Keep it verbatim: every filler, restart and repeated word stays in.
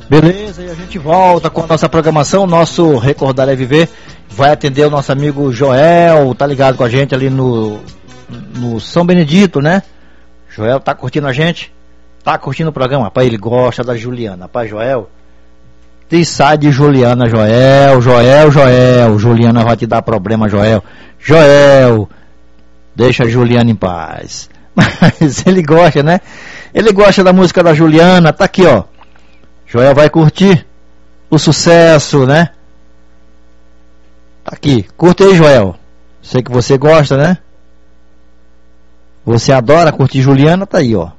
Beleza, e a gente volta com a nossa programação. Nosso Recordar é Viver vai atender o nosso amigo Joel, tá ligado com a gente ali no, no São Benedito, né? Joel tá curtindo a gente? Tá curtindo o programa? Rapaz, ele gosta da Juliana. Rapaz, Joel, te sai de Juliana, Joel, Joel, Joel. Juliana vai te dar problema, Joel. Joel, deixa a Juliana em paz. Mas ele gosta, né? Ele gosta da música da Juliana. Tá aqui, ó. Joel vai curtir o sucesso, né? Tá aqui. Curte aí, Joel. Sei que você gosta, né? Você adora curtir Juliana, tá aí, ó.